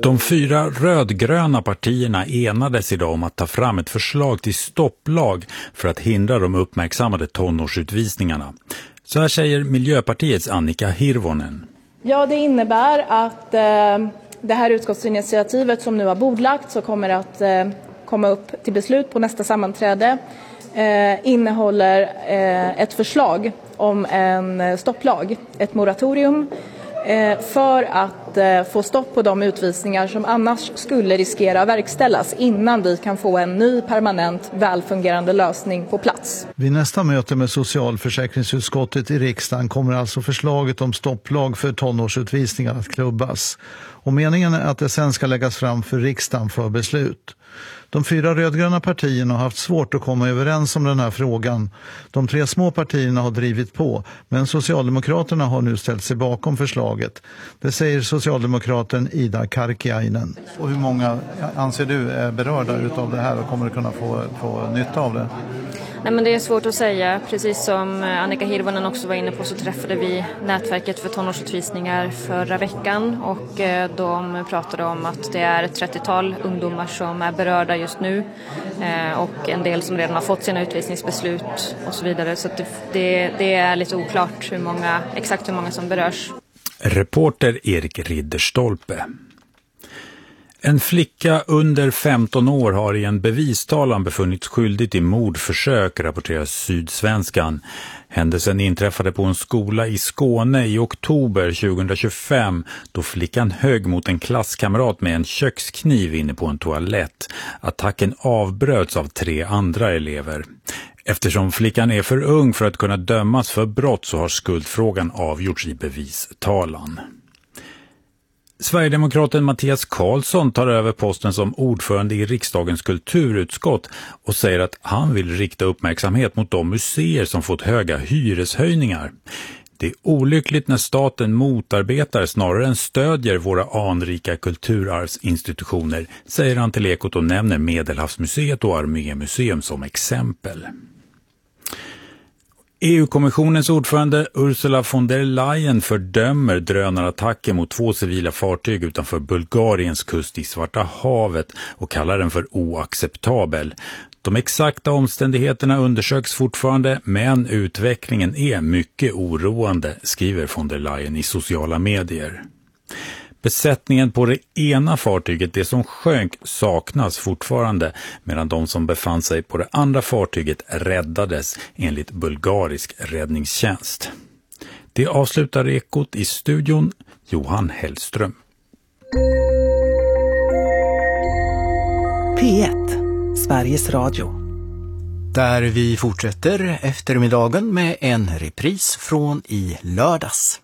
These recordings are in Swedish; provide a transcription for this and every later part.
De 4 rödgröna partierna enades idag om att ta fram ett förslag till stopplag för att hindra de uppmärksammade tonårsutvisningarna. Så här säger Miljöpartiets Annika Hirvonen. Ja, det innebär att det här utskottsinitiativet som nu har bordlagts och kommer att komma upp till beslut på nästa sammanträde innehåller ett förslag om en stopplag, ett moratorium för att få stopp på de utvisningar som annars skulle riskera att verkställas innan vi kan få en ny permanent välfungerande lösning på plats. Vid nästa möte med socialförsäkringsutskottet i riksdagen kommer alltså förslaget om stopplag för tonårsutvisningar att klubbas. Och meningen är att det sen ska läggas fram för riksdagen för beslut. De 4 rödgröna partierna har haft svårt att komma överens om den här frågan. De 3 små partierna har drivit på, men Socialdemokraterna har nu ställt sig bakom förslaget. Det säger socialdemokraten Ida Karkiainen. Och hur många anser du är berörda utav det här och kommer att kunna få nytta av det? Nej, men det är svårt att säga. Precis som Annika Hirvonen också var inne på så träffade vi nätverket för tonårsutvisningar förra veckan och de pratade om att det är ett 30-tal ungdomar som är berörda just nu och en del som redan har fått sina utvisningsbeslut och så vidare. Så att det är lite oklart exakt hur många som berörs. Reporter Erik Ridderstolpe. En flicka under 15 år har i en bevistalan befunnits skyldig till mordförsök, rapporterar Sydsvenskan. Händelsen inträffade på en skola i Skåne i oktober 2025 då flickan högg mot en klasskamrat med en kökskniv inne på en toalett. Attacken avbröts av 3 andra elever. Eftersom flickan är för ung för att kunna dömas för brott så har skuldfrågan avgjorts i bevistalan. Sverigedemokraten Mattias Karlsson tar över posten som ordförande i riksdagens kulturutskott och säger att han vill rikta uppmärksamhet mot de museer som fått höga hyreshöjningar. Det är olyckligt när staten motarbetar snarare än stödjer våra anrika kulturarvsinstitutioner, säger han till Ekot och nämner Medelhavsmuseet och Armémuseum som exempel. EU-kommissionens ordförande Ursula von der Leyen fördömer drönarattacker mot 2 civila fartyg utanför Bulgariens kust i Svarta havet och kallar den för oacceptabel. De exakta omständigheterna undersöks fortfarande, men utvecklingen är mycket oroande, skriver von der Leyen i sociala medier. Besättningen på det ena fartyget, det som sjönk, saknas fortfarande medan de som befann sig på det andra fartyget räddades enligt bulgarisk räddningstjänst. Det avslutar Ekot i studion, Johan Hellström. P1, Sveriges Radio. Där vi fortsätter eftermiddagen med en repris från i lördags.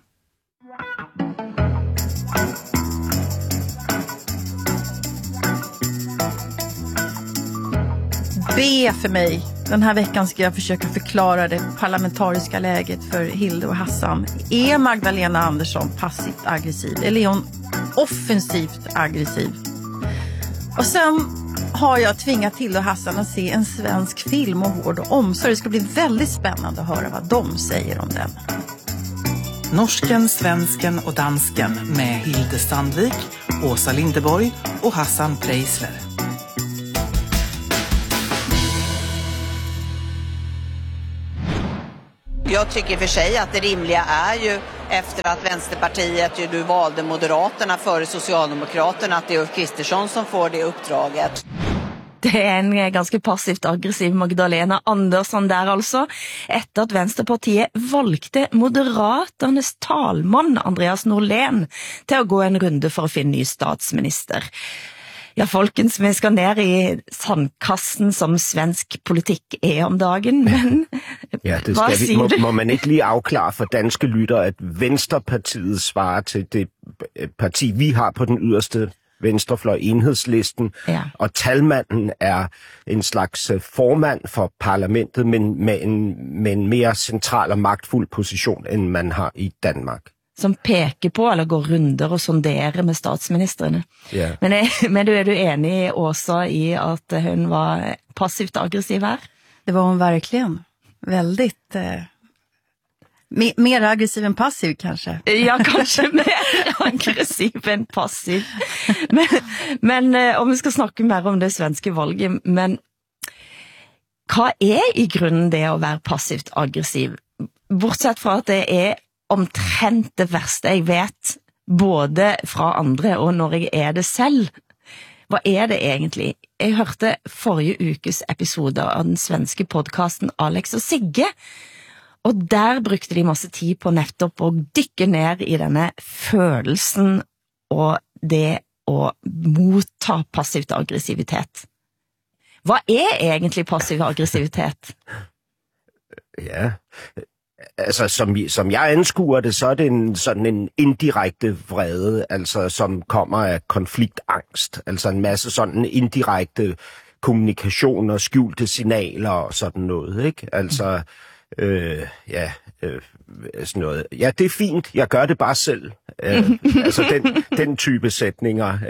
Be för mig. Den här veckan ska jag försöka förklara det parlamentariska läget för Hilde och Hassan. Är Magdalena Andersson passivt aggressiv eller är hon offensivt aggressiv? Och sen har jag tvingat Hilde och Hassan att se en svensk film om vård och omsorg. Det ska bli väldigt spännande att höra vad de säger om den. Norsken, svensken och dansken med Hilde Sandvik, Åsa Lindeborg och Hassan Preisler. Jag tycker för sig att det rimliga är ju efter att Vänsterpartiet ju valde Moderaterna före Socialdemokraterna att det är Ulf Kristersson som får det uppdraget. Det är en ganska passivt aggressiv Magdalena Andersson där alltså. Efter att Vänsterpartiet valgte Moderaternas talman Andreas Norlén till att gå en runde för att finna ny statsminister. Ja, folkens, vi skal ned i sandkassen som svensk politik er om dagen, men ja, det skal vi. Må man ikke lige afklare for danske lyttere, at Venstrepartiet svarer til det parti, vi har på den yderste venstrefløj, Enhedslisten, ja. Og talmanden er en slags formand for parlamentet, men med en mere central og magtfuld position, end man har i Danmark. Som peker på eller går runder och sonderar med statsministrarna. Yeah. Men är du enig också i att hon var passivt aggressiv här? Det var hon verkligen. Väldigt Mer aggressiv än passiv kanske? Ja, kanske mer aggressiv än passiv. Men om vi ska snacka mer om det svenska valget, men vad är i grunden det att vara passivt aggressiv? Bortsett från att det är omtrent det värsta jag vet, både från andra och när jag är det själv. Vad är det egentligen? Jag hörde förra ukes episode av den svenska podcasten Alex och Sigge, och där brukte de masse tid på nettopp å dykke ner i denne følelsen og det å motta passivt aggressivitet. Vad är egentligen passiv aggressivitet? Ja, altså som jeg anskuer det, så er det sådan en indirekte vrede, altså som kommer af konfliktangst, altså en masse sådan indirekte kommunikation og skjulte signaler og sådan noget, ikke? Altså sådan noget. Ja, det er fint, jeg gør det bare selv. Altså den type sætninger,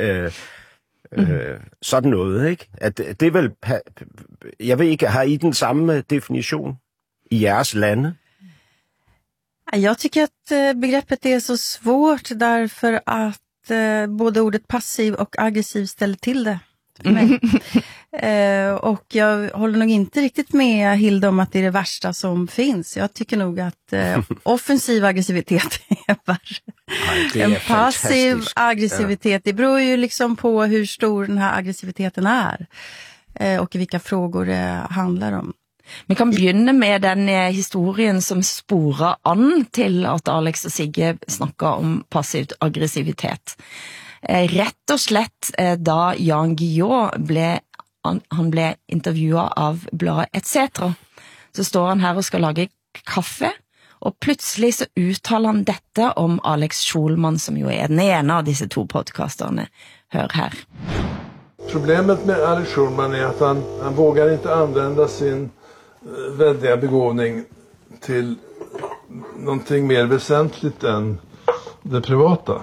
sådan noget, ikke? At det er vel, jeg ved ikke, har I den samme definition i jeres lande? Jag tycker att begreppet är så svårt därför att både ordet passiv och aggressiv ställer till det för mig. Och jag håller nog inte riktigt med Hilda om att det är det värsta som finns. Jag tycker nog att offensiv aggressivitet är värre. En passiv aggressivitet, det beror ju liksom på hur stor den här aggressiviteten är och i vilka frågor det handlar om. Vi kan begynne med den historien som sporer an til at Alex og Sigge snakker om passivt aggressivitet. Rett og slett da Jan Guillou ble intervjuet av bladet etc. Så står han her og skal lage kaffe, og plutselig så uttaler han dette om Alex Schulman, som jo er den ene av disse to podcasterne. Hør her. Problemet med Alex Schulman är att han vågar inte använda sin väldiga begåvning till någonting mer väsentligt än det privata.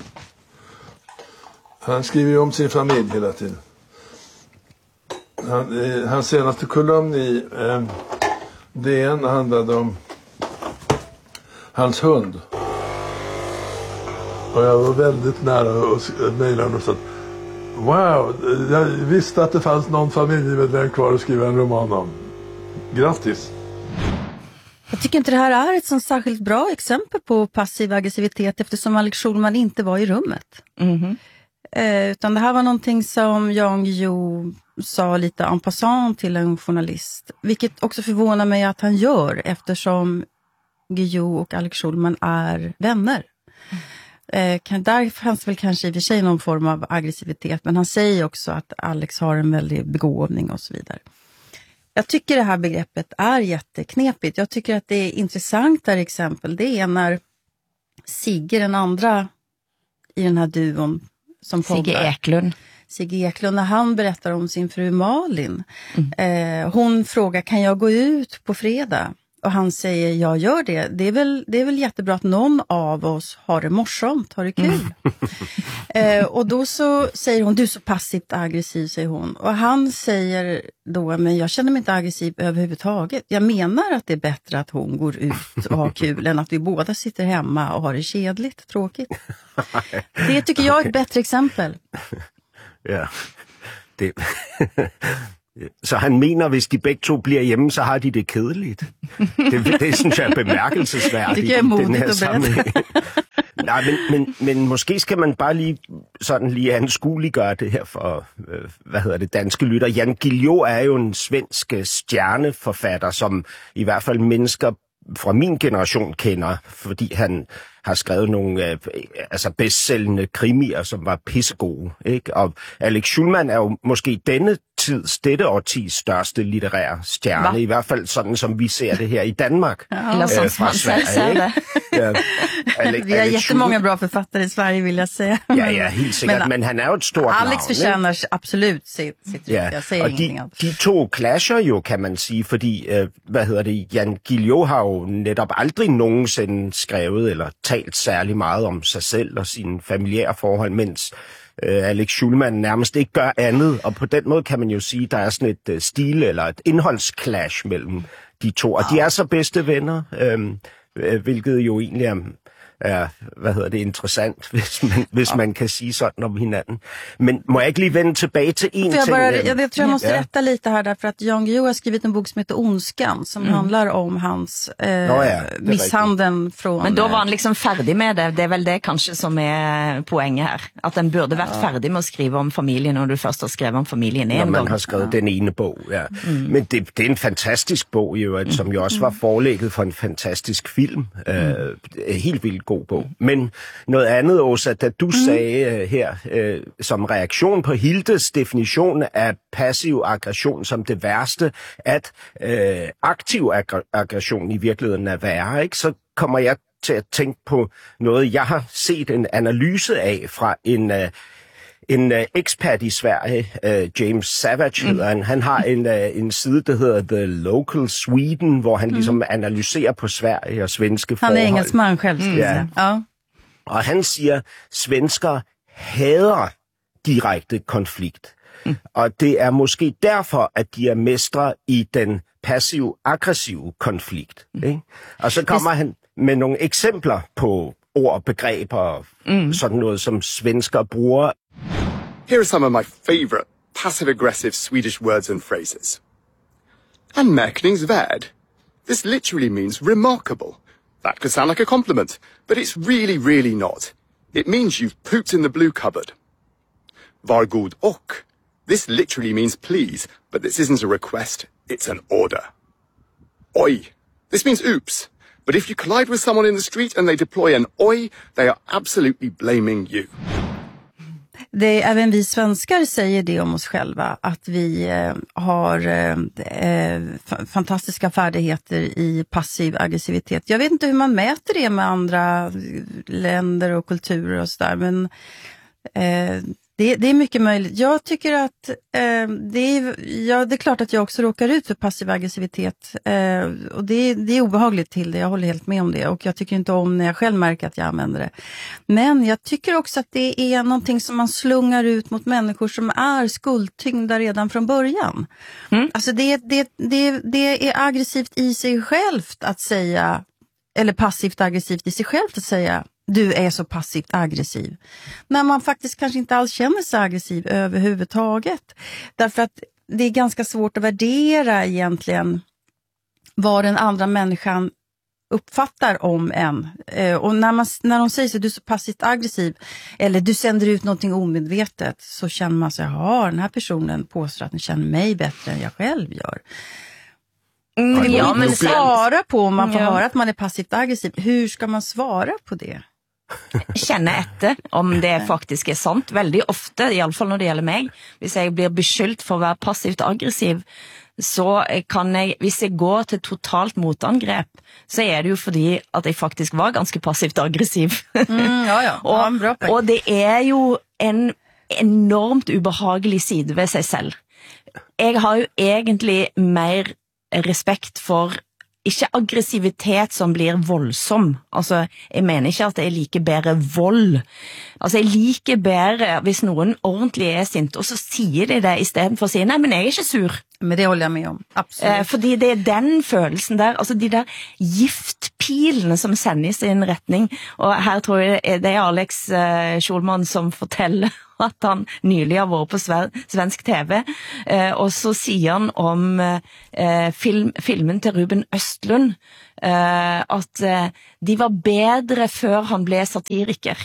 Han skriver ju om sin familj hela tiden. Hans senaste kolumn i DN handlade om hans hund. Och jag var väldigt nära att mejla honom och sa: wow, jag visste att det fanns någon familjemedlem kvar att skriva en roman om. Grattis! Jag tycker inte det här är ett sånt särskilt bra exempel på passiv aggressivitet eftersom Alex Schulman inte var i rummet. Utan det här var någonting som Jan Guillou sa lite en passant till en journalist. Vilket också förvånar mig att han gör eftersom Guillou och Alex Schulman är vänner. Där fanns väl kanske i och för sig någon form av aggressivitet, men han säger också att Alex har en väldig begåvning och så vidare. Jag tycker det här begreppet är jätteknepigt. Jag tycker att det är intressantare exempel. Det är när Sigge, den andra i den här duon som Sigge Eklund, när han berättar om sin fru Malin. Hon frågar, kan jag gå ut på fredag? Och han säger, jag gör det. Det är väl jättebra att någon av oss har det morsomt, har det kul. Och då så säger hon, du är så passivt aggressiv, säger hon. Och han säger då, men jag känner mig inte aggressiv överhuvudtaget. Jag menar att det är bättre att hon går ut och har kul än att vi båda sitter hemma och har det kedligt, tråkigt. Det tycker jag är ett bättre exempel. Ja, det... Så han mener, hvis de begge to bliver hjemme, så har de det kedeligt. Det synes jeg er bemærkelsesværdigt. Det gør modigt og bedre. Nej, men måske skal man bare lige anskueliggøre det her for, danske lytter. Jan Guillou er jo en svensk stjerneforfatter, som i hvert fald mennesker fra min generation kender, fordi han har skrevet nogle bestsellende krimier, som var pissegode, ikke? Og Alex Schulman er jo måske dette årtis største litterære stjerne, i hvert fald sådan, som vi ser det her i Danmark. Eller sådan, fra Sverige, ikke? Ja, vi har jättemånga bra författare i Sverige, vill jag säga. Ja, helt sikkert, men han er jo et stort navn. Alex fortjener absolut sitt ryg, jeg siger ingenting om. De to clasher jo, kan man sige, fordi, Jan Guillou har jo netop aldrig nogensinde skrevet eller talt særlig meget om sig selv og sine familiære forhold, mens Alex Schulman nærmest ikke gør andet, og på den måde kan man jo sige, der er sådan et stil eller et indholdsclash mellem de to, og de er så bedste venner. hvilket jo egentlig er interessant, hvis man kan sige sådan om hinanden. Men må jeg ikke lige vende tilbage till en ting? Jag tror jag måste rätta lite här därför att Jan Guillou har skrivit en bok som heter Ondskan som handlar om hans misshandeln från... Men då var han liksom färdig med det. Det är väl det kanske som är poängen här. Att den burde varit färdig med att skriva om familjen när du först har skrivit om familjen en gång. Når man har skrevet den ene bog, Men det er en fantastisk bog, jo, som jo også var forlægget for en fantastisk film. Helt vildt god bog. Men noget andet, Åsa, da du sagde her, som reaktion på Hildes definition af passiv aggression som det værste, at aktiv aggression i virkeligheden er værre, ikke? Så kommer jeg til at tænke på noget, jeg har set en analyse af fra en ekspert i Sverige, James Savage hedder han. Han har en side, der hedder The Local Sweden, hvor han ligesom analyserer på Sverige og svenske forhold. Han er engelsmand selv, skal jeg sige. Ja. Og han siger, svensker hader direkte konflikt. Og det er måske derfor, at de er mestre i den passiv-aggressive konflikt. Ikke? Og så kommer han med nogle eksempler på ord og begreber og sådan noget, som svensker bruger. Here are some of my favorite passive-aggressive Swedish words and phrases. Anmärkningsvärd. This literally means remarkable. That could sound like a compliment, but it's really, really not. It means you've pooped in the blue cupboard. Var god och. This literally means please, but this isn't a request, it's an order. Oj. This means oops. But if you collide with someone in the street and they deploy an oj, they are absolutely blaming you. Även vi svenskar säger det om oss själva, att vi har fantastiska färdigheter i passiv aggressivitet. Jag vet inte hur man mäter det med andra länder och kulturer och sådär, men det är mycket möjligt. Jag tycker att det är klart att jag också råkar ut för passiv aggressivitet. Och det är obehagligt till det, jag håller helt med om det. Och jag tycker inte om när jag själv märker att jag använder det. Men jag tycker också att det är någonting som man slungar ut mot människor som är skuldtyngda redan från början. Alltså det är aggressivt i sig självt att säga, eller passivt aggressivt i sig självt att säga, du är så passivt aggressiv. När man faktiskt kanske inte alls känner sig aggressiv överhuvudtaget. Därför att det är ganska svårt att värdera egentligen vad den andra människan uppfattar om en. Och när de säger så, du är så passivt aggressiv eller du sänder ut någonting omedvetet, så känner man sig, ja, den här personen påstår att den känner mig bättre än jag själv gör. Ja, men svara på om man får höra att man är passivt aggressiv. Hur ska man svara på det? Känne etter om det faktisk er sant. Veldig ofte, i alle fall når det gjelder meg, hvis jeg blir beskyldt for å være passivt aggressiv, så kan jeg, hvis jeg går til totalt motangrep, så er det jo fordi at jeg faktisk var ganske passivt aggressiv. Og det er jo en enormt ubehagelig side ved seg selv. Jeg har jo egentlig mer respekt for ikke aggressivitet som blir voldsom. Altså, jeg mener ikke at jeg liker bedre vold. Altså, jeg liker bedre hvis noen ordentlig er sint, og så sier de det i stedet for å si, nei, men jeg er ikke sur. Men det holder jeg med om, absolutt. Fordi det er den følelsen der, altså de der giftpilene som sender i sin retning, og her tror jeg det er Alex Schulman som forteller at han nylig har vært på svensk TV, og så sier han om filmen til Ruben Östlund, at de var bedre før han ble satiriker.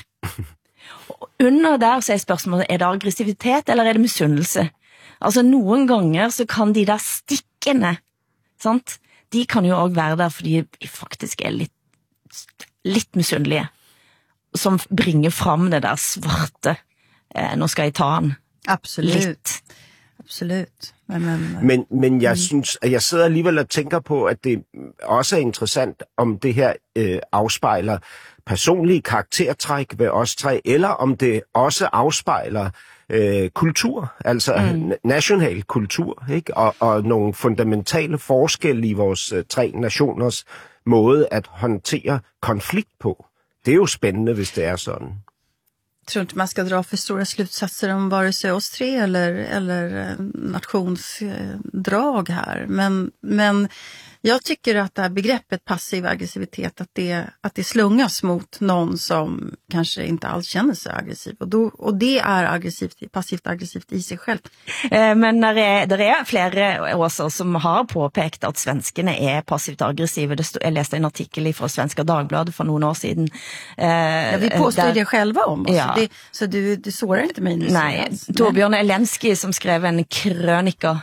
Under der så er spørsmålet, er det aggressivitet eller er det misunnelse? Altså noen ganger så kan de der stikkene, sant? De kan jo også være der fordi de faktisk er litt misunnelige, som bringer fram det der svarte. Nu skal jeg ta han. Absolut. Absolut. Men jeg synes, at jeg sidder alligevel og tænker på, at det også er interessant, om det her afspejler personlige karaktertræk ved os tre, eller om det også afspejler kultur, altså national kultur, ikke? Og nogle fundamentale forskelle i vores tre nationers måde at håndtere konflikt på. Det er jo spændende, hvis det er sådan. Jag tror inte man ska dra för stora slutsatser om vare sig oss tre eller nationsdrag här. Men Jag tycker att det här begreppet passiv aggressivitet, att det slungas mot någon som kanske inte alls känner sig aggressiv. Och det är passivt aggressivt i sig själv. Men det är flera årsår som har påpekat att svenskarna är passivt aggressiva. Jag läste en artikel från Svenska Dagbladet för några år sedan. Vi påstår det själva om oss. Ja. Så du sårar inte mig nu. Nej, Torbjörn Elensky som skrev en krönika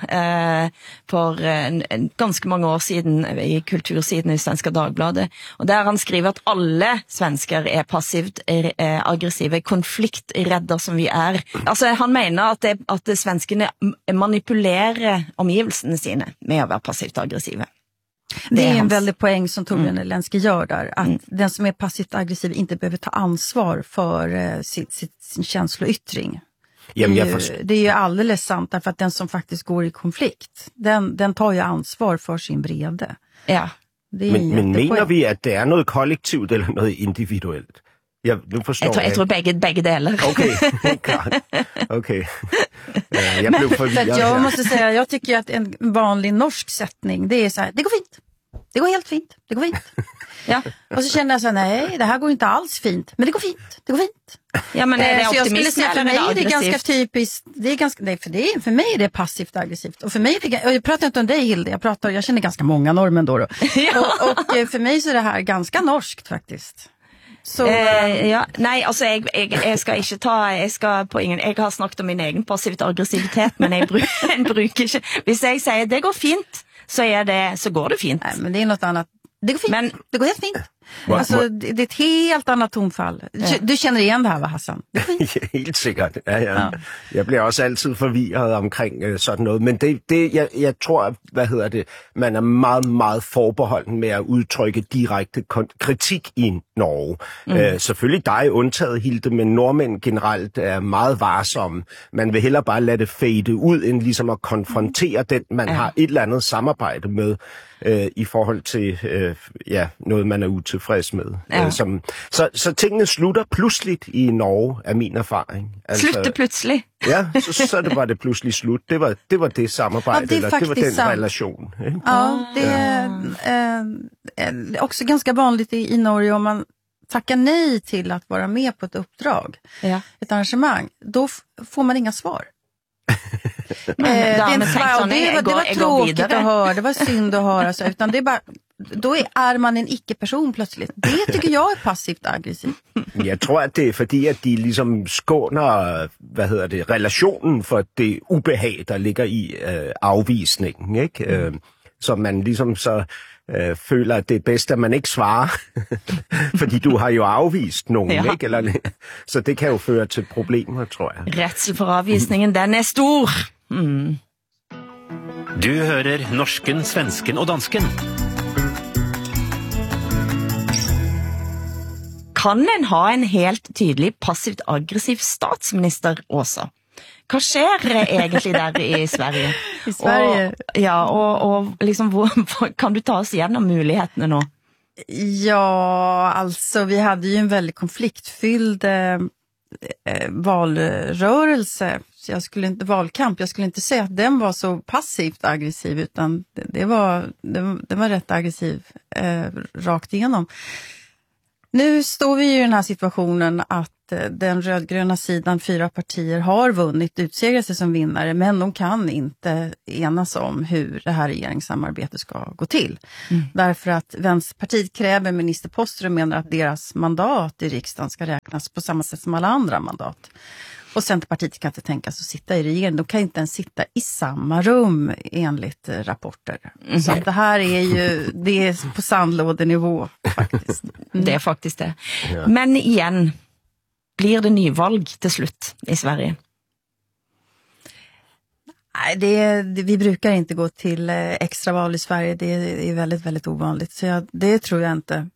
för ganska många år sedan i kultursiden i Svenska Dagbladet. Och där han skriver att alla svenskar är passivt aggressiva, konflikträdda som vi är. Alltså han menar att svenskarna manipulerar omgivelsene sina med att vara passivt aggressiva. Det är en väldig poäng som Torbjörn Elensky gör där. Att den som är passivt aggressiv inte behöver ta ansvar för sin känsloyttring. Det är ju alldeles sant, därför att den som faktiskt går i konflikt, den tar ju ansvar för sin vrede. Ja. Men menar vi att det är något kollektivt eller något individuellt? Jag tror bägge delar. Okej. Jag blev förvirrad. Jag måste säga, jag tycker att en vanlig norsk sättning, det är så här: det går fint. Det går helt fint. Det går fint. Ja. Och så känner jag så här: nej, det här går inte alls fint. Men det går fint. Det går fint. Ja, men är det så jag skulle säga för mig det är ganska typiskt. Det är ganska, nej, för mig är det passivt aggressivt. Och för mig, och jag pratar inte om dig, Hilde. Jag känner ganska många norrmän då. Ja. Och för mig så är det här ganska norskt faktiskt. Så, ja, nej, alltså jag ska inte ta, jag har snackat om min egen passivt aggressivitet, men jag brukar inte. Hvis jag säger det går fint, så går det fint. Nej, men det är något annat. Det går fint. Men det går helt fint. Alltså, det är ett helt annat tonfall. Du känner igen det här, va, Hassan? Helt sikkert. Ja. Jeg bliver også altid forvirret omkring sådan noget. Men jeg tror, man er meget, meget forbeholden med at udtrykke direkte kritik i Norge. Selvfølgelig dig undtaget, Hilde, men nordmænd generelt er meget varsomme. Man vil hellere bare lade det fade ud, end ligesom at konfrontere den, man har et eller andet samarbejde med. I forhold til noget, man er utilfreds med. Ja. Så tingene slutter pludseligt i Norge, er min erfaring. Altså, slutter pludselig? Ja, så var det pludselig slut. Det var det samarbejde, ja, eller det var den relation. Ikke? Ja, det är också ganska vanligt i Norge om man tackar nej till att vara med på ett uppdrag, ett arrangemang, då får man inga svar. Det var tråkigt att höra, det var synd att höra så, utan det är bara, då är man en icke-person plötsligt. Det tycker jag är passivt aggressivt. Jag tror att det är fordi att de liksom skåner, relationen för det ubehag der ligger i afvisningen, ikke? Så man liksom så føler, at det er bedst, at man ikke svarer, fordi du har jo afvist nogen, ikke? Eller, så det kan jo føre til problemer, tror jeg. Rädsel för avvisningen, den är stor. Du hører norsken, svensken og dansken. Kan en ha en helt tydelig passivt aggressiv statsminister också? Vad sker egentligen där i Sverige? I Sverige? Och liksom, kan du ta oss igenom möjligheterna nu? Ja, alltså vi hade ju en väldigt konfliktfylld valrörelse. Så jag skulle inte säga att den var så passivt aggressiv, utan det var rätt aggressiv rakt igenom. Nu står vi ju i den här situationen att den rödgröna sidan, 4 partier, har vunnit, utsegrat sig som vinnare, men de kan inte enas om hur det här regeringssamarbetet ska gå till. Därför att Vänsterpartiet kräver ministerposter och menar att deras mandat i riksdagen ska räknas på samma sätt som alla andra mandat. Och Centerpartiet kan inte tänka sig att sitta i regeringen. De kan inte ens sitta i samma rum enligt rapporter. Så att det här det är på sandlådenivå faktiskt. Det är faktiskt det. Ja. Men igen, blir det nyvalg till slut i Sverige? Nej, vi brukar inte gå till extraval i Sverige. Det är väldigt, väldigt ovanligt. Så det tror jag inte.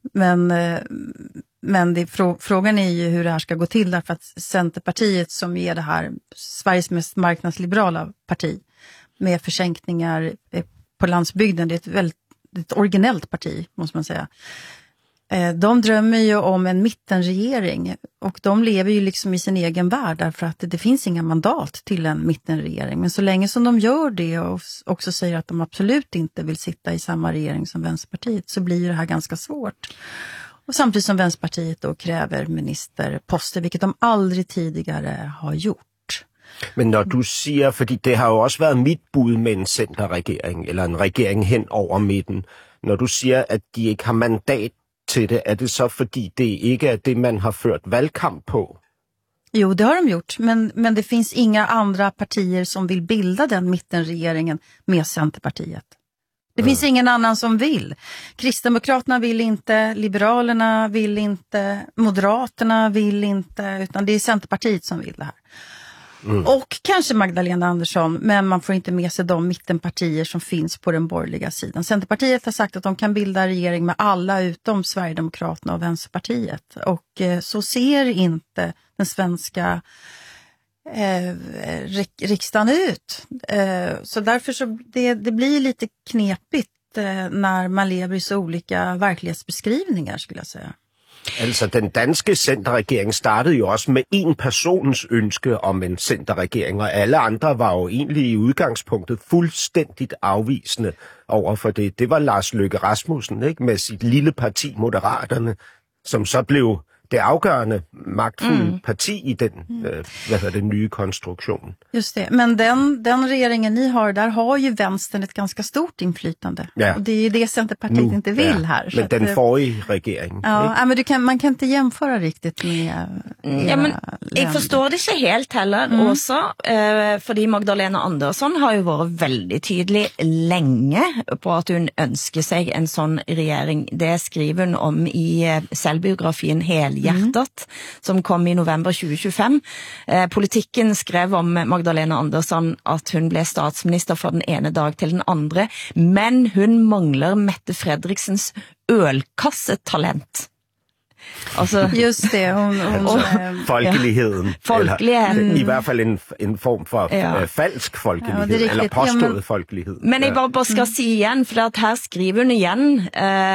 Men frågan är ju hur det här ska gå till, därför att Centerpartiet, som är det här Sveriges mest marknadsliberala parti med försänkningar på landsbygden, det är ett originellt parti, måste man säga. De drömmer ju om en mittenregering och de lever ju liksom i sin egen värld därför att det finns inga mandat till en mittenregering. Men så länge som de gör det och också säger att de absolut inte vill sitta i samma regering som Vänsterpartiet så blir det här ganska svårt. Och samtidigt som Vänsterpartiet då kräver ministerposter, vilket de aldrig tidigare har gjort. Men når du siger, fordi det har jo også været mit bud med en centerregering, eller en regering hen over midten, når du siger, at de ikke har mandat til det, er det så fordi det ikke er det, man har ført valgkamp på? Jo, det har de gjort, men det finns inga andra partier som vill bilda den mittenregeringen med Centerpartiet. Det finns ingen annan som vill. Kristdemokraterna vill inte, Liberalerna vill inte, Moderaterna vill inte, utan det är Centerpartiet som vill det här. Och kanske Magdalena Andersson, men man får inte med sig de mittenpartier som finns på den borgerliga sidan. Centerpartiet har sagt att de kan bilda regering med alla utom Sverigedemokraterna och Vänsterpartiet. Och så ser inte den svenska riksdagen ut. Så därför så det blir lite knepigt när man lever i så olika verklighetsbeskrivningar, skulle jag säga. Altså, den danske centerregering startede jo også med en persons ønske om en centerregering, og alle andre var jo egentlig i udgangspunktet fuldstændigt afvisende over for det. Det var Lars Løkke Rasmussen, ikke, med sit lille parti Moderaterne, som så blev det afgørende magtfulde parti i den den nye konstruktion. Just det, men den regeringen ni har, där har ju vänstern ett ganska stort inflytande. Ja. Och det är ju det Centerpartiet inte vill här. Men den förrige regering. Ja, men man kan inte jämföra riktigt med... Ja, men jag förstår det inte helt heller också, fordi Magdalena Andersson har ju varit väldigt tydlig länge på att hon önskar sig en sån regering. Det skriver hon om i självbiografin Helhjärtat, som kom i november 2025. Politikken skrev om Magdalena Andersson at hun blev statsminister fra den ene dag til den andre, men hun mangler Mette Fredriksens ølkassetalent. Altså, just det. Folkeligheden. Folkeligheden. I hvert fald en form for falsk folkelighed, eller påstået folkelighed. Men jeg bare skal si igjen, for at her skriver hun igjen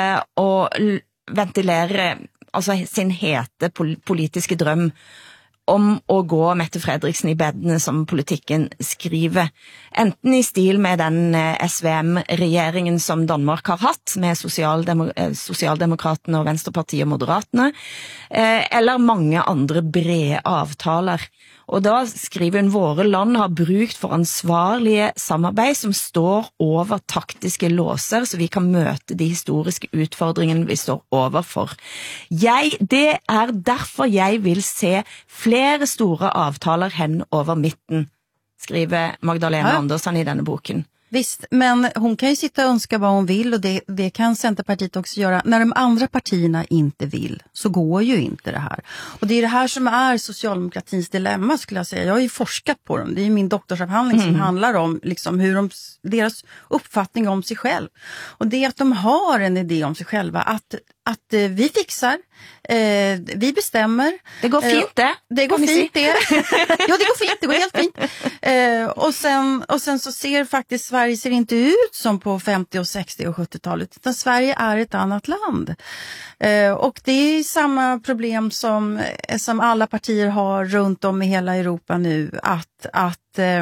og ventilerer altså sin hete politiske drøm om å gå Mette Fredriksen i bedene, som politikken skriver. Enten i stil med den SVM-regjeringen som Danmark har hatt, med Sosialdemokratene og Venstrepartiet og Moderatene, eller mange andre brede avtaler. Og da skriver hun, våre land har brukt for ansvarlige samarbeid som står over taktiske låser, så vi kan møte de historiske utfordringene vi står overfor. Det er derfor jeg vil se flere store avtaler hen over midten, skriver Magdalena Andersson i denne boken. Visst, men hon kan ju sitta och önska vad hon vill, och det kan Centerpartiet också göra. När de andra partierna inte vill så går ju inte det här. Och det är det här som är socialdemokratins dilemma, skulle jag säga. Jag har ju forskat på dem. Det är ju min doktorsavhandling som handlar om liksom hur deras uppfattning om sig själv. Och det är att de har en idé om sig själva, att vi fixar, vi bestämmer. Det går fint det. Det går fint det. Ja, det går fint, det går helt fint. Och sen så ser faktiskt Sverige ser inte ut som på 50- och 60- och 70-talet, utan Sverige är ett annat land. Och det är samma problem som alla partier har runt om i hela Europa nu, att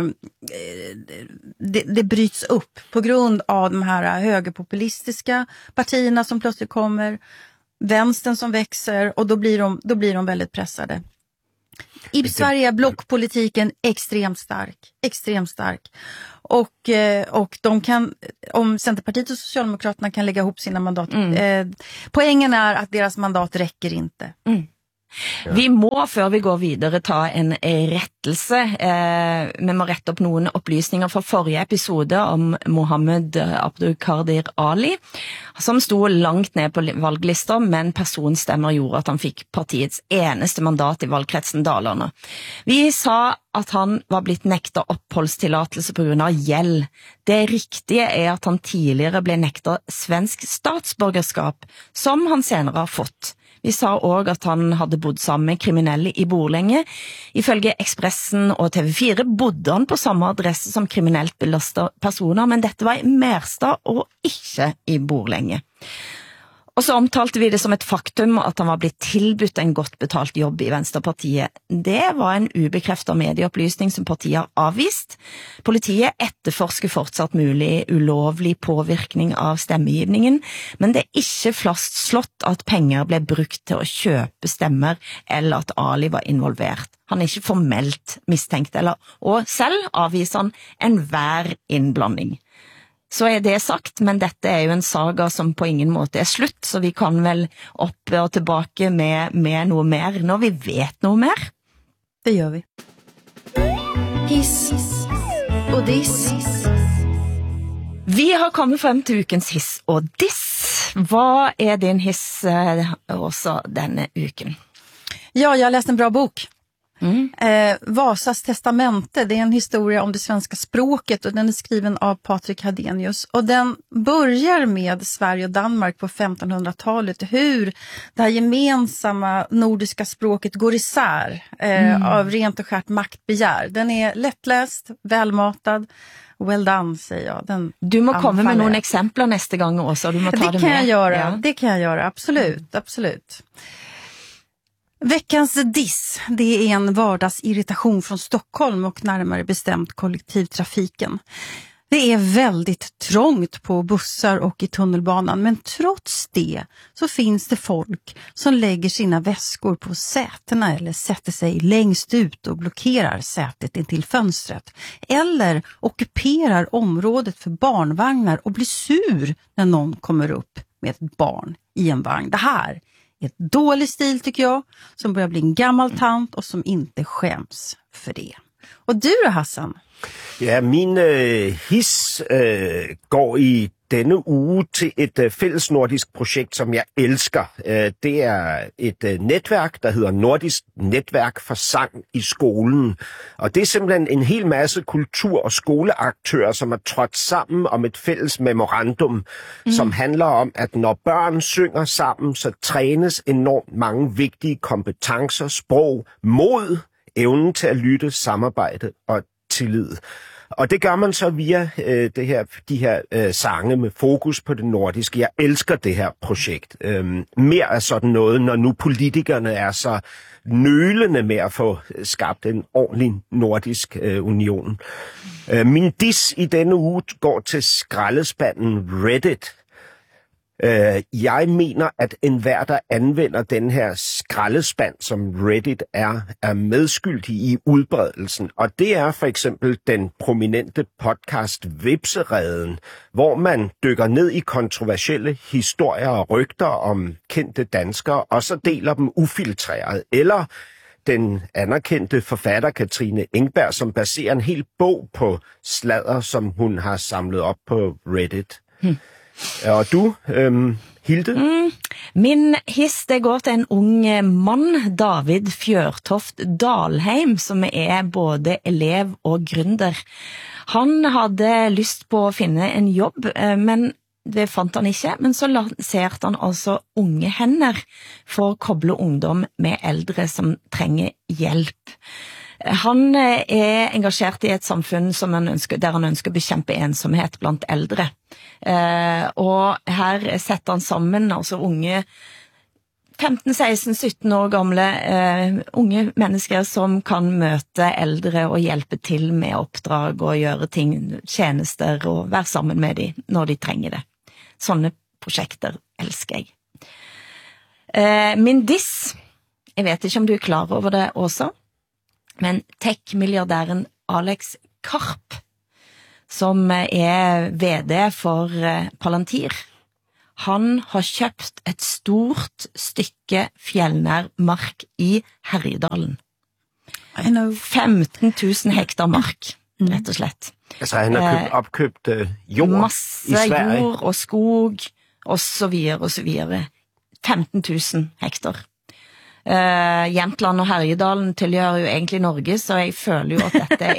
det bryts upp på grund av de här högerpopulistiska partierna som plötsligt kommer, vänstern som växer, och då blir de väldigt pressade. I Sverige är blockpolitiken extremt stark. Och de kan, om Centerpartiet och Socialdemokraterna kan lägga ihop sina mandat, poängen är att deras mandat räcker inte. Ja. Vi må, før vi går videre, ta en rettelse. Vi må rette opp noen opplysninger fra forrige episode om Mohammed Abdulkadir Ali, som sto langt ned på valglister, men personstemmer gjorde at han fikk partiets eneste mandat i valgkretsen Dalarna. Vi sa at han var blitt nektet oppholdstillatelse på grunn av gjeld. Det riktige er at han tidligere ble nektet svensk statsborgerskap, som han senere har fått. Vi sa også at han hadde bodd sammen med kriminelle i Borlänge. Ifølge Expressen og TV4 bodde han på samme adresse som kriminelt belastede personer, men dette var i Märsta og ikke i Borlänge. Og så omtalte vi det som et faktum at han var blitt tilbudt en godt betalt jobb i Venstrepartiet. Det var en ubekreftet medieopplysning som partiet har avvist. Politiet etterforsker fortsatt mulig ulovlig påvirkning av stemmegivningen, men det er ikke fastslått at penger ble brukt til å kjøpe stemmer eller at Ali var involvert. Han er ikke formelt mistenkt, og selv avviser han enhver innblanding. Så er det sagt, men dette er jo en saga som på ingen måte er slutt, så vi kan vel opp og tilbake med noe mer når vi vet noe mer. Det gjør vi. Hiss og diss. Vi har kommet frem til ukens hiss og diss. Hva er din hiss også denne uken? Ja, jag har läst en bra bok. Vasas testamente, det är en historia om det svenska språket och den är skriven av Patrik Hadenius och den börjar med Sverige och Danmark på 1500-talet, hur det här gemensamma nordiska språket går isär av rent och skärt maktbegär. Den är lättläst, välmatad. Well done, säger jag. Du må komma med några exempel nästa gång också. Du må ta det kan med. Jag göra. Ja. Det kan jag göra, absolut. Veckans diss, det är en vardagsirritation från Stockholm och närmare bestämt kollektivtrafiken. Det är väldigt trångt på bussar och i tunnelbanan, men trots det så finns det folk som lägger sina väskor på sätena eller sätter sig längst ut och blockerar sätet intill fönstret. Eller ockuperar området för barnvagnar och blir sur när någon kommer upp med ett barn i en vagn. Det här är ett dålig stil tycker jag, som börjar bli en gammal tant och som inte skäms för det. Och du då, Hassan? Ja, min hiss går i denne uge til et fællesnordisk projekt, som jeg elsker. Det er et netværk, der hedder Nordisk Netværk for Sang i skolen. Og det er simpelthen en hel masse kultur- og skoleaktører, som er trådt sammen om et fælles memorandum, som handler om, at når børn synger sammen, så trænes enormt mange vigtige kompetencer, sprog, mod, evnen til at lytte, samarbejde og tillid. Og det gør man så via de her sange med fokus på det nordiske. Jeg elsker det her projekt. Mere af sådan noget, når nu politikerne er så nølende med at få skabt en ordentlig nordisk union. Min diss i denne uge går til skraldespanden Reddit. Jeg mener, at enhver, der anvender den her skraldespand, som Reddit er medskyldig i udbredelsen. Og det er for eksempel den prominente podcast Vipsereden, hvor man dykker ned i kontroversielle historier og rygter om kendte danskere, og så deler dem ufiltreret. Eller den anerkendte forfatter Katrine Engberg, som baserer en hel bog på sladder, som hun har samlet op på Reddit. Og du, Hilde? Min hiss, det går til en ung mann, David Fjørtoft Dalheim, som er både elev og gründer. Han hadde lyst på å finne en jobb, men det fant han ikke, men så lanserte han altså Unge Hender for å koble ungdom med eldre som trenger hjelp. Han er engasjert i et samfunn som der han ønsker å bekjempe ensomhet blant eldre. Og her setter han sammen altså unge 15, 16, 17 år gamle unge mennesker som kan møte eldre og hjelpe til med oppdrag og gjøre ting, tjenester og være sammen med dem når de trenger det. Sånne prosjekter elsker jeg. Min diss, jeg vet ikke om du er klar over det også, men tech-milliardæren Alex Karp, som er VD for Palantir, han har kjøpt et stort stykke fjellnær mark i Herjedalen. 15 000 hektar mark, rett og slett. Altså han har opkøbt jord masse i Sverige. Masse jord og skog, og så videre og så videre. 15 000 hektar. Jämtland og Herjedalen tilhører jo egentlig Norge, så jeg føler jo at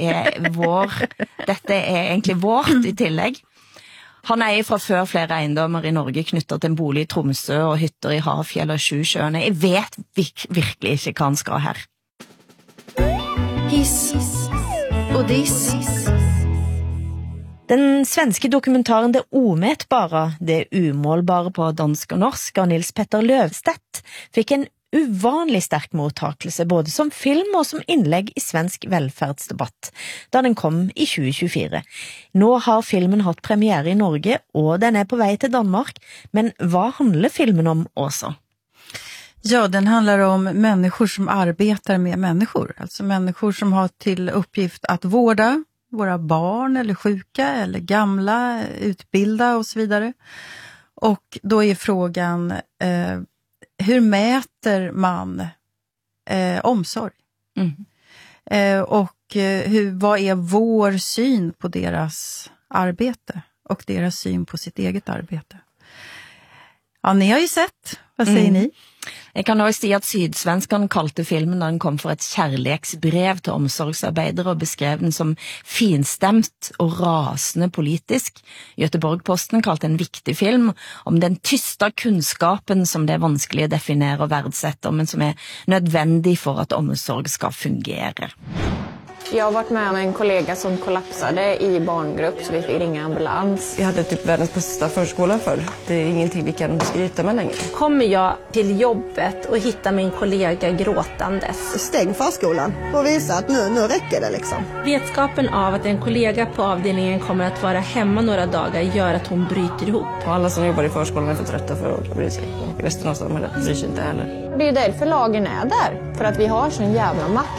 dette er egentlig vårt i tillegg. Han eier fra før flere eiendommer i Norge knyttet til en bolig i Tromsø og hytter i Hafjell og Sjusjøene. Jeg vet virkelig ikke hva han skal her. Hiss og diss. Den svenske dokumentaren Det omätbara, det umålbare på dansk og norsk av Nils Petter Løvstedt fikk en uvanlig sterk mottakelse både som film og som innlegg i svensk velferdsdebatt, da den kom i 2024. Nå har filmen hatt premiere i Norge, og den er på vei til Danmark. Men vad handlar filmen om också? Ja, den handlar om människor som arbetar med människor. Alltså människor som har till uppgift att vårda våra barn eller sjuka eller gamla, utbilda och så vidare. Och då är frågan, hur mäter man omsorg? Och vad är vår syn på deras arbete och deras syn på sitt eget arbete? Ja, ni har ju sett. Vad säger ni? Jeg kan også si at Sydsvenskan kalte filmen da den kom for et kærlighetsbrev til omsorgsarbeidere og beskrev den som finstemt og rasende politisk. Göteborg-Posten kalte en viktig film om den tysta kunnskapen som det er vanskelig å definere og verdsette, men som er nødvendig for at omsorg skal fungere. Jag har varit med om en kollega som kollapsade i barngrupp så vi fick ringa ambulans. Vi hade typ världens bästa förskola för. Det är ingenting vi kan skryta med längre. Kommer jag till jobbet och hittar min kollega gråtandes. Stäng förskolan och visa att nu räcker det liksom. Vetskapen av att en kollega på avdelningen kommer att vara hemma några dagar gör att hon bryter ihop. Och alla som jobbar i förskolan är för trötta för att bry sig. Och resten av samhället bryr sig inte heller. Det är ju därför lagen är där. För att vi har sån jävla makt.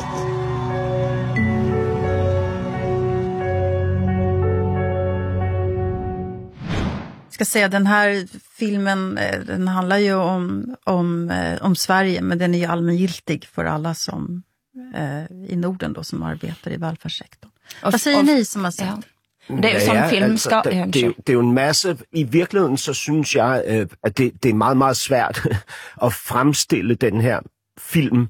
Ska säga, den här filmen, den handlar ju om Sverige, men den är ju allmängiltig för alla som i Norden då, som arbetar i välfärdssektorn. Vad säger ni som har sett? Det er jo sådan film altså, skal... Det er jo en masse... I virkeligheden, så synes jeg, at det er meget, meget svært at fremstille den her film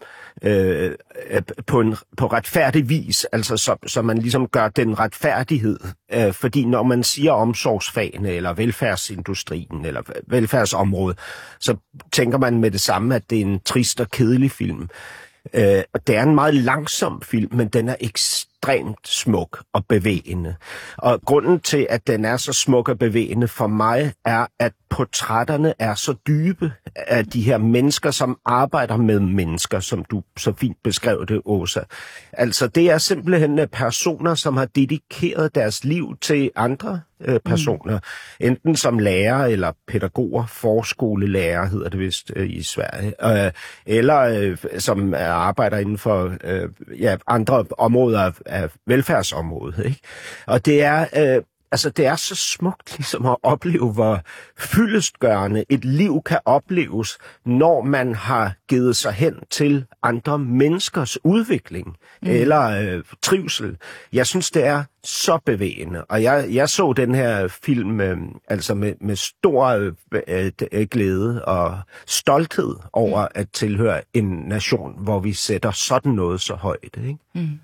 på retfærdig vis, altså så man ligesom gør den retfærdighed. Fordi når man siger omsorgsfagene, eller velfærdsindustrien, eller velfærdsområdet, så tænker man med det samme, at det er en trist og kedelig film. Det er en meget langsom film, men den er ekstremt smuk og bevægende. Og grunden til, at den er så smuk og bevægende for mig, er, at portrætterne er så dybe af de her mennesker, som arbejder med mennesker, som du så fint beskrev det, Åsa. Altså, det er simpelthen personer, som har dedikeret deres liv til andre personer. Enten som lærer eller pædagoger, forskolelærer hedder det vist i Sverige, eller som arbejder inden for andre områder af velfærdsområdet. Ikke? Og det er... det er så smukt ligesom at opleve, hvor fyldestgørende et liv kan opleves, når man har givet sig hen til andre menneskers udvikling eller trivsel. Jeg synes, det er så bevægende, og jeg så den her film med stor glæde og stolthed over at tilhøre en nation, hvor vi sætter sådan noget så højt. Ikke?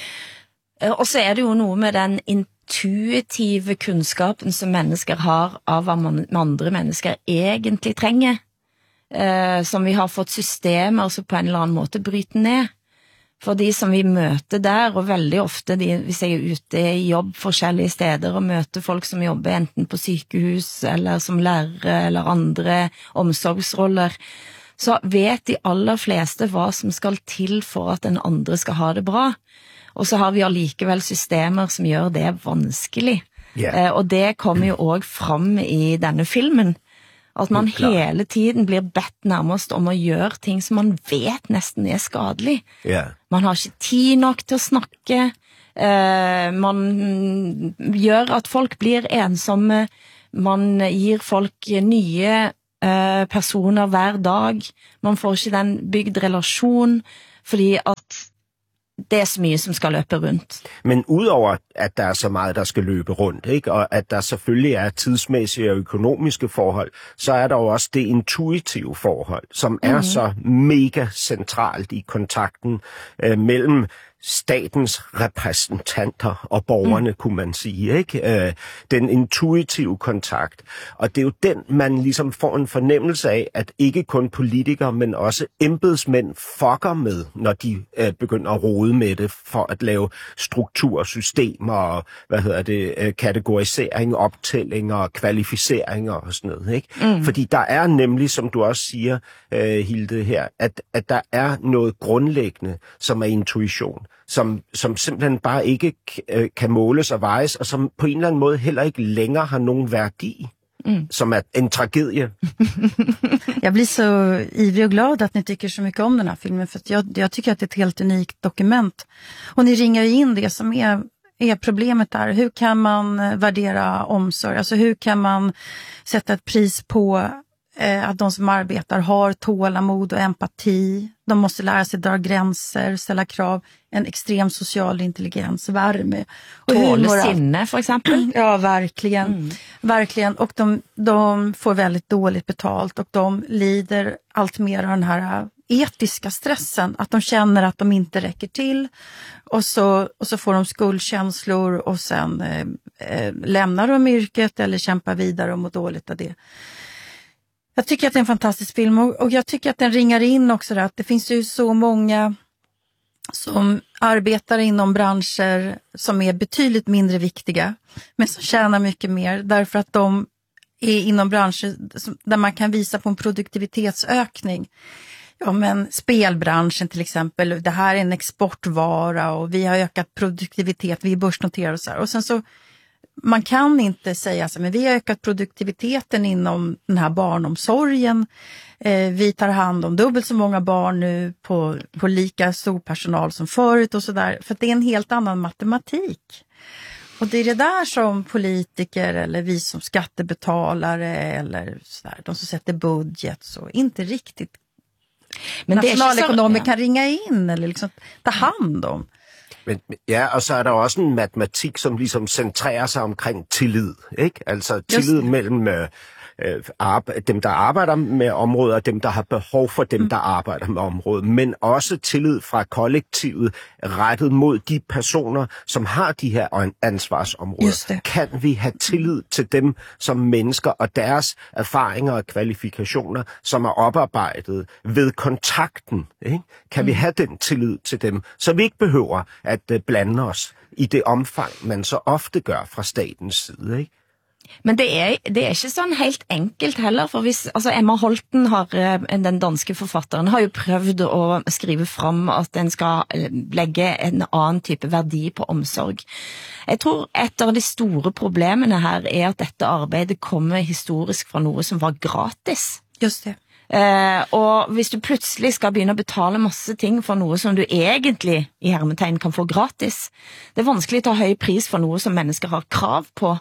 Og så er det jo noget med den intuitive kunnskapen som mennesker har av hvad andre mennesker egentlig trenger, som vi har fått systemer så på en eller anden måde bryte ned. For de som vi møter der, og veldig ofte, hvis jeg er ute i jobb forskellige steder og møter folk som jobber enten på sykehus eller som lærere eller andre omsorgsroller, så vet de aller fleste hvad som skal til for at den andre skal ha det bra. Og så har vi allikevel systemer som gjør det vanskelig. Yeah. Og det kommer jo også frem i denne filmen. At man hele tiden blir bedt nærmest om at gøre ting som man vet næsten er skadelig. Yeah. Man har ikke tid nok til at snakke. Man gør at folk blir ensomme. Man giver folk nye personer hver dag. Man får ikke den bygd relation, fordi at det er så mye som skal løbe rundt. Men udover at der er så meget, der skal løbe rundt, ikke? Og at der selvfølgelig er tidsmæssige og økonomiske forhold, så er der jo også det intuitive forhold, som er så mega centralt i kontakten mellem statens repræsentanter og borgerne, kunne man sige, ikke? Den intuitive kontakt. Og det er jo den, man ligesom får en fornemmelse af, at ikke kun politikere, men også embedsmænd fucker med, når de begynder at rode med det, for at lave struktursystemer og, kategorisering, optællinger, kvalificeringer og sådan noget, ikke? Fordi der er nemlig, som du også siger, Hilde her, at der er noget grundlæggende, som er intuition, som simpelthen bare ikke kan måles og vejes, og som på en eller anden måde heller ikke længere har nogen værdi, som är en tragedie. Jag blir så ivrig och glad att ni tycker så mycket om den här filmen, för att jag tycker att det är ett helt unikt dokument. Och ni ringar in det som är problemet där. Hur kan man värdera omsorg? Alltså hur kan man sätta ett pris på att de som arbetar har tålamod och empati. De måste lära sig dra gränser, ställa krav, en extrem social intelligens, värme. Tålsinne för exempel. Ja, verkligen. Verkligen. Och de får väldigt dåligt betalt och de lider allt mer av den här etiska stressen. Att de känner att de inte räcker till och så får de skuldkänslor och sen lämnar de yrket eller kämpar vidare och mår dåligt av det. Jag tycker att det är en fantastisk film och jag tycker att den ringar in också där, att det finns ju så många som arbetar inom branscher som är betydligt mindre viktiga men som tjänar mycket mer därför att de är inom branscher där man kan visa på en produktivitetsökning. Ja, men spelbranschen till exempel, det här är en exportvara och vi har ökat produktivitet, vi är börsnoterade och så här. Och sen så man kan inte säga så, men vi har ökat produktiviteten inom den här barnomsorgen. Vi tar hand om dubbelt så många barn nu på lika stor personal som förut och sådär. För det är en helt annan matematik. Och det är det där som politiker eller vi som skattebetalare eller sådär, de som sätter budget så inte riktigt men nationalekonomer kan ringa in eller liksom ta hand om. Men, ja, og så er der også en matematik, som ligesom centrerer sig omkring tillid, ikke? Altså tillid mellem dem, der arbejder med området, og dem, der har behov for dem, der arbejder med området, men også tillid fra kollektivet rettet mod de personer, som har de her ansvarsområder. Kan vi have tillid til dem som mennesker og deres erfaringer og kvalifikationer, som er oparbejdet ved kontakten, ikke? Kan vi have den tillid til dem, så vi ikke behøver at blande os i det omfang, man så ofte gør fra statens side, ikke? Men det er ikke sånn helt enkelt heller, for hvis, altså Emma Holten, den danske forfatteren, har jo prøvd å skrive fram at den skal legge en annen type verdi på omsorg. Jeg tror et av de store problemene her er at dette arbeidet kommer historisk fra noe som var gratis. Just det. Og hvis du plutselig skal begynne å betale masse ting for noe som du egentlig i hermetegn kan få gratis, det er vanskelig å ta høy pris for noe som mennesker har krav på.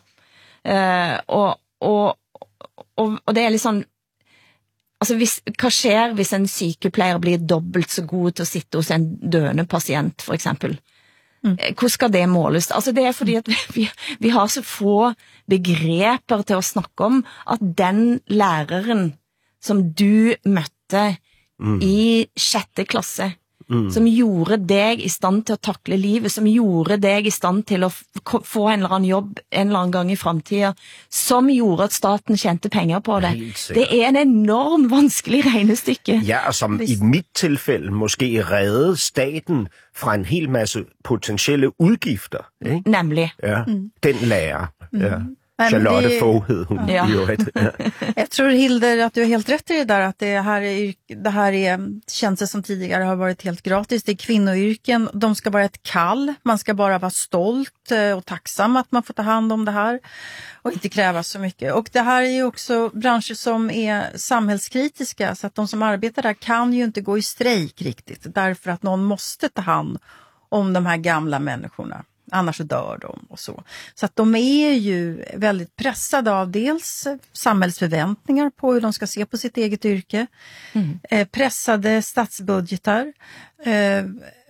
Og det er litt sånn altså hva skjer hvis en sykepleier blir dobbelt så god til å sitte hos en døende pasient for eksempel? Hvor skal det måles? Altså det er fordi at vi har så få begreper til å snakke om at den læreren som du møtte i 6. klasse som gjorde deg i stand til å takle livet, som gjorde deg i stand til å få en eller annen jobb en eller annen gang i fremtiden, som gjorde at staten tjente penger på det. Det er en enorm vanskelig regnestykke. Ja, og som i mit tilfælde måske reddede staten fra en hel masse potentielle udgifter. Ikke? Nemlig. Ja, den lærer. Ja. Charlotte Fogh hed hon. Ja. Jag tror Hilde att du är helt rätt i det där att det här är tjänster som tidigare har varit helt gratis. Det är kvinnoyrken, de ska vara ett kall. Man ska bara vara stolt och tacksam att man får ta hand om det här och inte kräva så mycket. Och det här är ju också branscher som är samhällskritiska så att de som arbetar där kan ju inte gå i strejk riktigt därför att någon måste ta hand om de här gamla människorna. Annars så dör de och så. Så att de är ju väldigt pressade av dels samhällsförväntningar på hur de ska se på sitt eget yrke. Pressade statsbudgetar.